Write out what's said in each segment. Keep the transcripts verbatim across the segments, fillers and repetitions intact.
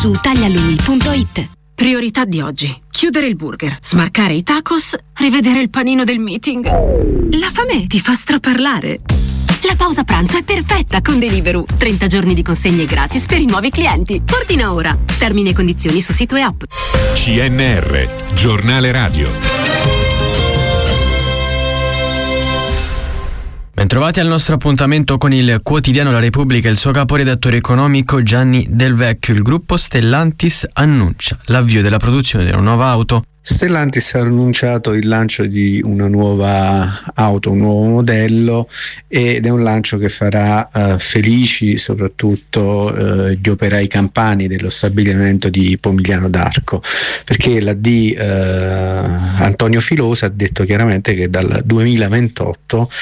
su taglialumi punto it. Priorità di oggi: chiudere il burger, smarcare i tacos, rivedere il panino del meeting. La fame ti fa straparlare. La pausa pranzo è perfetta con Deliveroo. trenta giorni di consegne gratis per i nuovi clienti. Ordina ora. Termini e condizioni su sito e app. C N R, giornale radio. Bentrovati al nostro appuntamento con il quotidiano La Repubblica e il suo caporedattore economico Gianni Del Vecchio. Il gruppo Stellantis annuncia l'avvio della produzione di una nuova auto. Stellantis ha annunciato il lancio di una nuova auto, un nuovo modello, ed è un lancio che farà uh, felici soprattutto uh, gli operai campani dello stabilimento di Pomigliano d'Arco, perché l'A D uh, Antonio Filosa ha detto chiaramente che dal duemilaventotto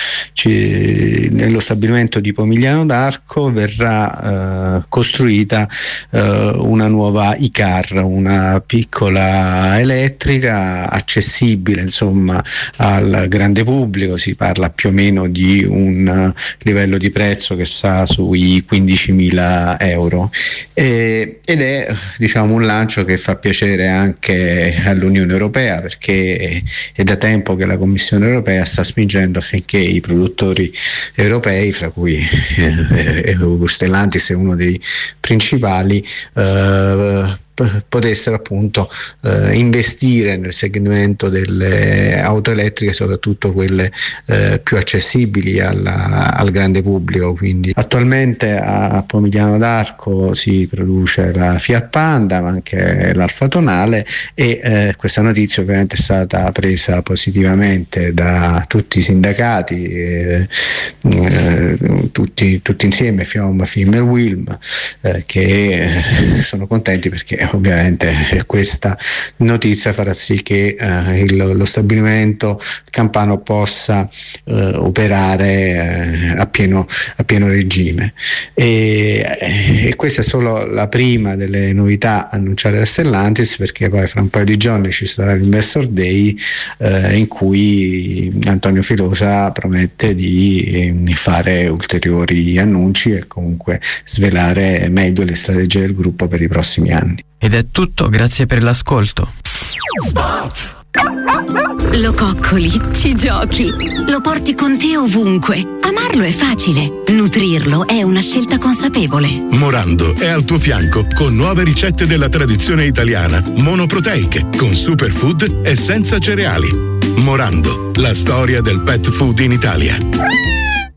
ci, nello stabilimento di Pomigliano d'Arco verrà uh, costruita uh, una nuova I-Car, una piccola elettrica accessibile insomma al grande pubblico. Si parla più o meno di un livello di prezzo che sta sui quindicimila euro, e, ed è diciamo un lancio che fa piacere anche all'Unione Europea, perché è da tempo che la Commissione Europea sta spingendo affinché i produttori europei, fra cui eh, Stellantis è uno dei principali, eh, potessero appunto eh, investire nel segmento delle auto elettriche, soprattutto quelle eh, più accessibili alla, al grande pubblico. Quindi attualmente a Pomigliano d'Arco si produce la Fiat Panda, ma anche l'Alfa Tonale, e eh, questa notizia ovviamente è stata presa positivamente da tutti i sindacati, eh, eh, tutti, tutti insieme, FIOM, FIM e Wilm, eh, che eh, sono contenti perché ovviamente questa notizia farà sì che eh, il, lo stabilimento campano possa eh, operare eh, a, pieno, a pieno regime, e, e questa è solo la prima delle novità annunciate da Stellantis, perché poi fra un paio di giorni ci sarà l'Investor Day eh, in cui Antonio Filosa promette di eh, fare ulteriori annunci e comunque svelare meglio le strategie del gruppo per i prossimi anni. Ed è tutto, grazie per l'ascolto. Lo coccoli, ci giochi, lo porti con te ovunque. Amarlo è facile, nutrirlo è una scelta consapevole. Morando è al tuo fianco con nuove ricette della tradizione italiana, monoproteiche, con superfood e senza cereali. Morando, la storia del pet food in Italia.